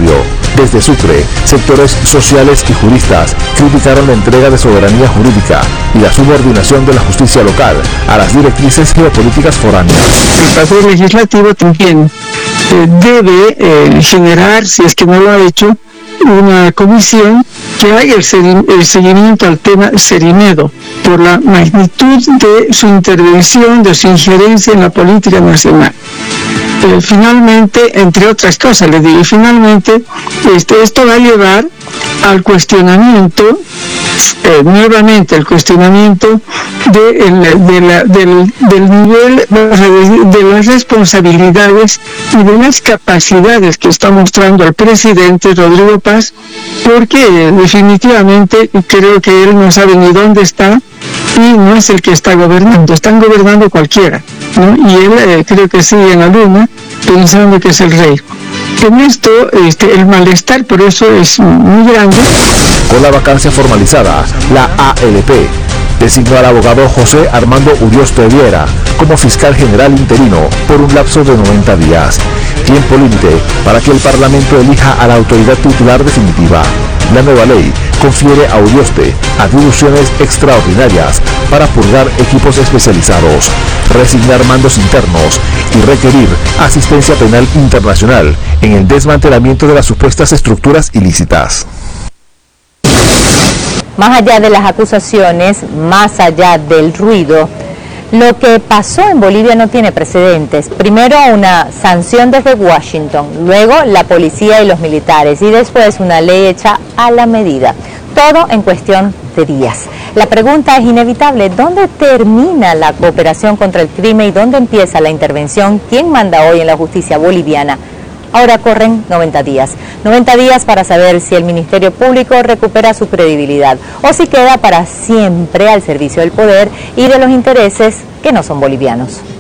territorio. Desde Sucre, sectores sociales y juristas criticaron la entrega de soberanía jurídica y la subordinación de la justicia local a las directrices geopolíticas foráneas. El Poder Legislativo también debe generar, si es que no lo ha hecho, una comisión que haga el seguimiento al tema Cerimedo por la magnitud de su intervención, de su injerencia en la política nacional. Finalmente, entre otras cosas, le digo, finalmente esto va a llevar al cuestionamiento, nuevamente el cuestionamiento del nivel de las responsabilidades y de las capacidades que está mostrando el presidente Rodrigo Paz, porque definitivamente creo que él no sabe ni dónde está y no es el que está gobernando, están gobernando cualquiera, ¿no? Y él creo que sigue en la luna pensando que es el rey. En esto, el malestar por eso es muy grande. Con la vacancia formalizada, la ALP designó al abogado José Armando Urioste Viera como fiscal general interino por un lapso de 90 días, tiempo límite para que el Parlamento elija a la autoridad titular definitiva. La nueva ley confiere a Urioste atribuciones extraordinarias para purgar equipos especializados, resignar mandos internos y requerir asistencia penal internacional en el desmantelamiento de las supuestas estructuras ilícitas. Más allá de las acusaciones, más allá del ruido, lo que pasó en Bolivia no tiene precedentes. Primero una sanción desde Washington, luego la policía y los militares y después una ley hecha a la medida. Todo en cuestión de días. La pregunta es inevitable: ¿dónde termina la cooperación contra el crimen y dónde empieza la intervención? ¿Quién manda hoy en la justicia boliviana? Ahora corren 90 días. 90 días para saber si el Ministerio Público recupera su credibilidad o si queda para siempre al servicio del poder y de los intereses que no son bolivianos.